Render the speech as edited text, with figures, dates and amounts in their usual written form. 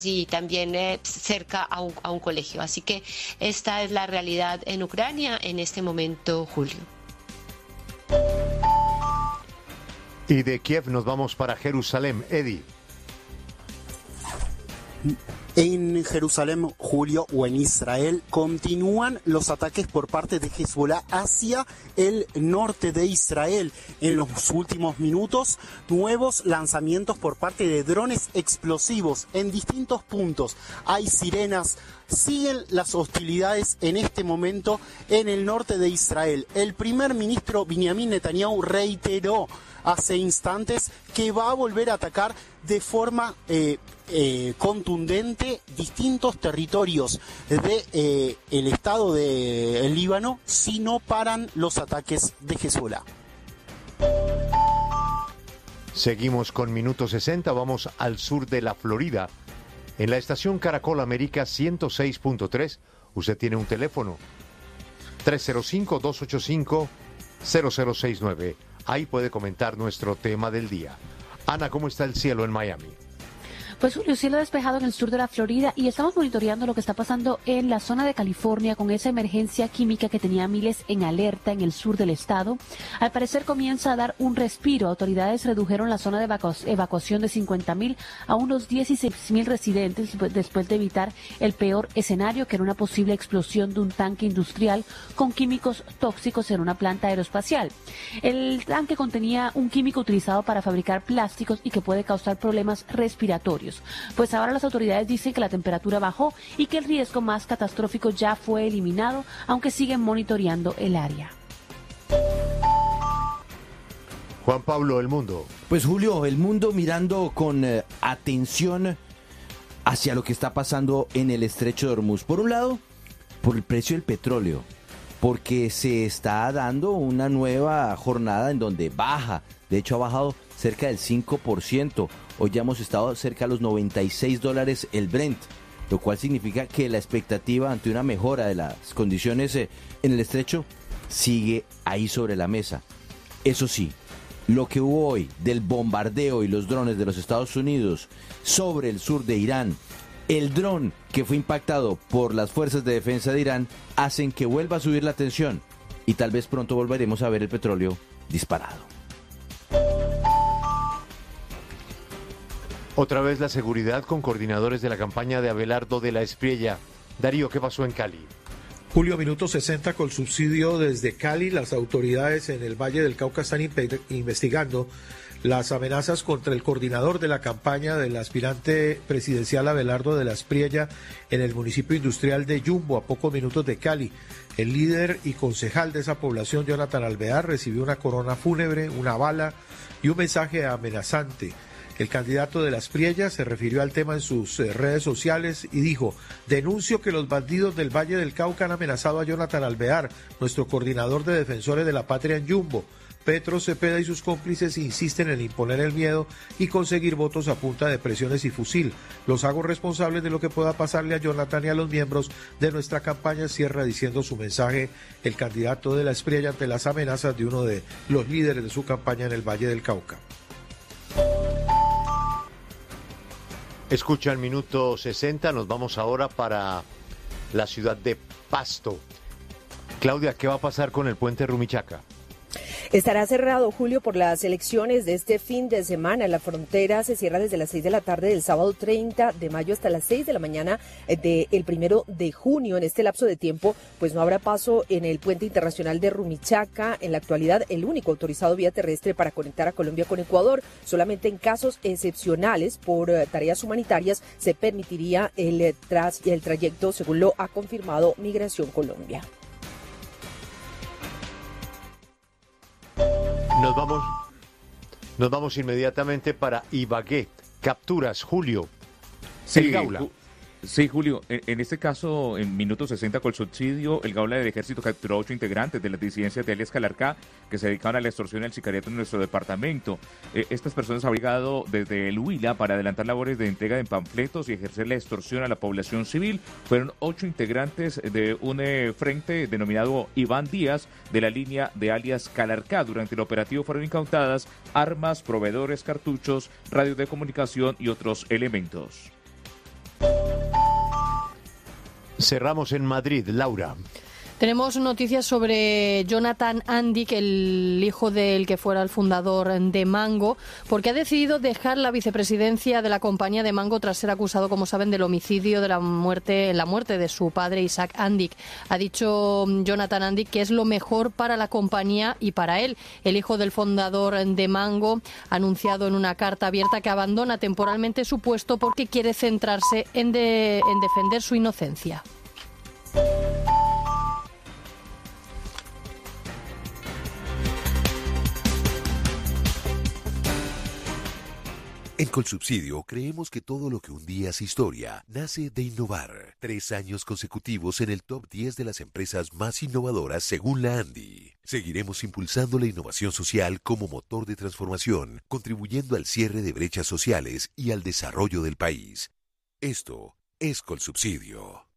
y también cerca a un colegio. Así que esta es la realidad en Ucrania en este momento, Julio. Y de Kiev nos vamos para Jerusalén. Eddie. En Jerusalén, Julio, o en Israel, continúan los ataques por parte de Hezbollah hacia el norte de Israel. En los últimos minutos, nuevos lanzamientos por parte de drones explosivos en distintos puntos. Hay sirenas. Siguen las hostilidades en este momento en el norte de Israel. El primer ministro Benjamin Netanyahu reiteró hace instantes que va a volver a atacar de forma contundente distintos territorios de el estado de Líbano si no paran los ataques de Hezbollah. Seguimos con Minuto 60, vamos al sur de la Florida. En la estación Caracol América 106.3, usted tiene un teléfono 305-285-0069. Ahí puede comentar nuestro tema del día. Ana, ¿cómo está el cielo en Miami? Pues Julio, cielo despejado en el sur de la Florida y estamos monitoreando lo que está pasando en la zona de California con esa emergencia química que tenía miles en alerta en el sur del estado. Al parecer comienza a dar un respiro. Autoridades redujeron la zona de evacuación de 50,000 a unos 16,000 residentes después de evitar el peor escenario, que era una posible explosión de un tanque industrial con químicos tóxicos en una planta aeroespacial. El tanque contenía un químico utilizado para fabricar plásticos y que puede causar problemas respiratorios. Pues ahora las autoridades dicen que la temperatura bajó y que el riesgo más catastrófico ya fue eliminado, aunque siguen monitoreando el área. Juan Pablo, el mundo. Pues Julio, el mundo mirando con atención hacia lo que está pasando en el estrecho de Hormuz. Por un lado, por el precio del petróleo, porque se está dando una nueva jornada en donde baja. De hecho, ha bajado cerca del 5%. Hoy ya hemos estado cerca de los $96 el Brent, lo cual significa que la expectativa ante una mejora de las condiciones en el estrecho sigue ahí sobre la mesa. Eso sí, lo que hubo hoy del bombardeo y los drones de los Estados Unidos sobre el sur de Irán, el dron que fue impactado por las fuerzas de defensa de Irán, hacen que vuelva a subir la tensión y tal vez pronto volveremos a ver el petróleo disparado. Otra vez la seguridad con coordinadores de la campaña de Abelardo de la Espriella. Darío, ¿qué pasó en Cali? Julio, minuto 60 con subsidio desde Cali. Las autoridades en el Valle del Cauca están investigando las amenazas contra el coordinador de la campaña del aspirante presidencial Abelardo de la Espriella en el municipio industrial de Yumbo, a pocos minutos de Cali. El líder y concejal de esa población, Jonathan Alvear, recibió una corona fúnebre, una bala y un mensaje amenazante. El candidato de la Espriella se refirió al tema en sus redes sociales y dijo: denuncio que los bandidos del Valle del Cauca han amenazado a Jonathan Alvear, nuestro coordinador de defensores de la patria en Yumbo. Petro Cepeda y sus cómplices insisten en imponer el miedo y conseguir votos a punta de presiones y fusil. Los hago responsables de lo que pueda pasarle a Jonathan y a los miembros de nuestra campaña, cierra diciendo su mensaje el candidato de la Espriella ante las amenazas de uno de los líderes de su campaña en el Valle del Cauca. Escucha el minuto 60, nos vamos ahora para la ciudad de Pasto. Claudia, ¿qué va a pasar con el puente Rumichaca? Estará cerrado, Julio, por las elecciones de este fin de semana. La frontera se cierra desde las 6 de la tarde del sábado 30 de mayo hasta las 6 de la mañana del 1 de junio. En este lapso de tiempo, pues no habrá paso en el puente internacional de Rumichaca. En la actualidad, el único autorizado vía terrestre para conectar a Colombia con Ecuador. Solamente en casos excepcionales por tareas humanitarias se permitiría el trayecto, según lo ha confirmado Migración Colombia. Nos vamos inmediatamente para Ibagué. Capturas, Julio. Sí, el Gaula. Sí, Julio, en este caso, en minuto 60 con subsidio, el Gaula del Ejército capturó 8 integrantes de las disidencias de alias Calarcá que se dedicaban a la extorsión y al sicariato en nuestro departamento. Estas personas han llegado desde el Huila para adelantar labores de entrega de panfletos y ejercer la extorsión a la población civil. Fueron 8 integrantes de un frente denominado Iván Díaz de la línea de alias Calarcá. Durante el operativo fueron incautadas armas, proveedores, cartuchos, radios de comunicación y otros elementos. Cerramos en Madrid. Laura. Tenemos noticias sobre Jonathan Andic, el hijo del que fuera el fundador de Mango, porque ha decidido dejar la vicepresidencia de la compañía de Mango tras ser acusado, como saben, del homicidio, de la muerte de su padre Isaac Andic. Ha dicho Jonathan Andic que es lo mejor para la compañía y para él. El hijo del fundador de Mango ha anunciado en una carta abierta que abandona temporalmente su puesto porque quiere centrarse en defender su inocencia. En Colsubsidio creemos que todo lo que un día es historia nace de innovar. 3 años consecutivos en el top 10 de las empresas más innovadoras según la ANDI. Seguiremos impulsando la innovación social como motor de transformación, contribuyendo al cierre de brechas sociales y al desarrollo del país. Esto es Colsubsidio.